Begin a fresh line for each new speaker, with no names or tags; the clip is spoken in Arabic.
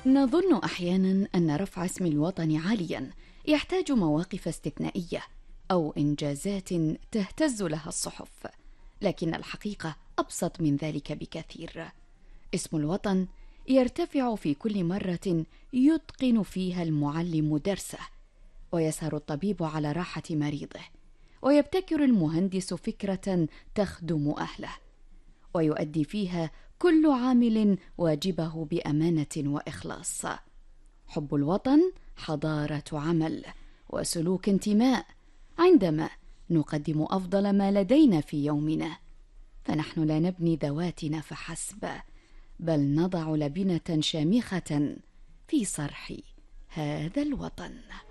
نظن أحيانا أن رفع اسم الوطن عاليا يحتاج مواقف استثنائية أو إنجازات تهتز لها الصحف، لكن الحقيقة أبسط من ذلك بكثير. اسم الوطن يرتفع في كل مرة يتقن فيها المعلم درسه، ويسهر الطبيب على راحة مريضه، ويبتكر المهندس فكرة تخدم أهله، ويؤدي فيها كل عامل واجبه بأمانة وإخلاص. حب الوطن حضارة عمل وسلوك انتماء. عندما نقدم أفضل ما لدينا في يومنا، فنحن لا نبني ذواتنا فحسب، بل نضع لبنة شامخة في صرح هذا الوطن.